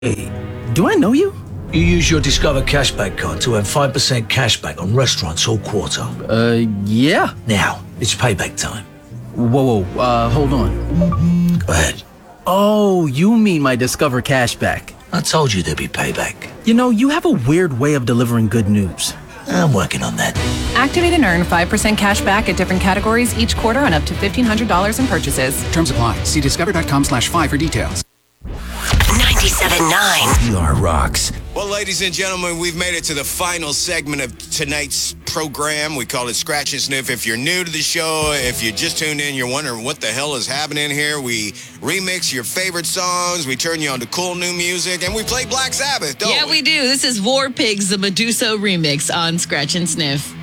Hey, do I know you? You use your Discover Cashback card to earn 5% cashback on restaurants all quarter. Yeah. Now, it's payback time. Whoa, hold on. Go ahead. Oh, you mean my Discover Cashback. I told you there'd be payback. You know, you have a weird way of delivering good news. I'm working on that. Activate and earn 5% cash back at different categories each quarter on up to $1,500 in purchases. Terms apply. See discover.com/5 for details. 97.9. PR rocks. Well, ladies and gentlemen, we've made it to the final segment of tonight's program. We call it Scratch and Sniff. If you're new to the show, if you just tuned in, you're wondering what the hell is happening here. We remix your favorite songs, we turn you on to cool new music, and we play Black Sabbath, don't we? Yeah, we do. This is War Pigs, the Medusa remix on Scratch and Sniff.